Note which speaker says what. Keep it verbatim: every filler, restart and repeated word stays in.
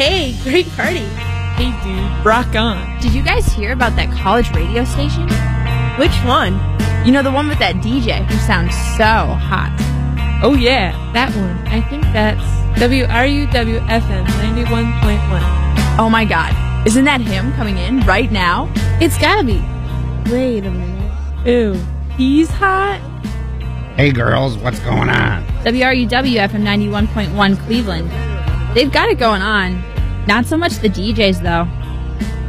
Speaker 1: Hey, great party.
Speaker 2: Hey, dude, rock on.
Speaker 3: Did you guys hear about that college radio station?
Speaker 1: Which one?
Speaker 3: You know, the one with that D J who sounds so hot.
Speaker 2: Oh, yeah, that one. I think that's W R U W F M ninety-one point one.
Speaker 3: Oh, my God. Isn't that him coming in right now?
Speaker 1: It's gotta be. Wait a minute.
Speaker 2: Ew, he's hot?
Speaker 4: Hey, girls, what's going on?
Speaker 3: W R U W F M ninety-one point one Cleveland. They've got it going on. Not so much the D Js, though.